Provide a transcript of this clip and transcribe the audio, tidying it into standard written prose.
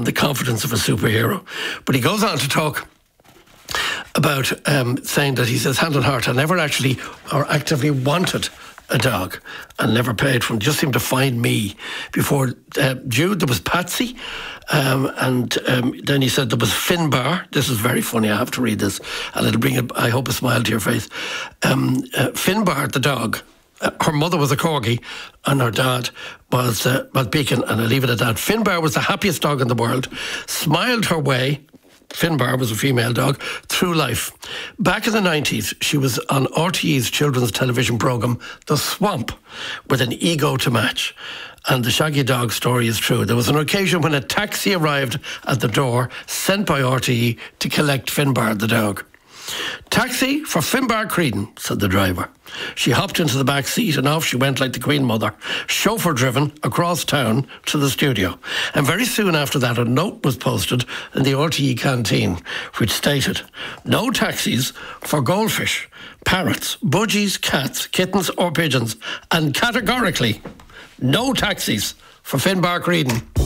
and the confidence of a superhero. But he goes on to talk about saying that he says, hand on heart, I never actually or actively wanted a dog and never paid for him. Just seemed to find me. Before Jude, there was Patsy, and then he said there was Finbar. This is very funny, I have to read this, and it'll bring, I hope, a smile to your face. Finbar, the dog, her mother was a corgi and her dad was Beacon, and I'll leave it at that. Finbar was the happiest dog in the world, smiled her way, Finbar was a female dog, through life. Back in the 90s, she was on RTE's children's television programme, The Swamp, with an ego to match. And the Shaggy Dog story is true. There was an occasion when a taxi arrived at the door, sent by RTE to collect Finbar the dog. Taxi for Finbar Creedon, said the driver. She hopped into the back seat and off she went like the Queen Mother, chauffeur-driven across town to the studio. And very soon after that, a note was posted in the RTE canteen, which stated, no taxis for goldfish, parrots, budgies, cats, kittens or pigeons, and categorically, no taxis for Finbar Creedon.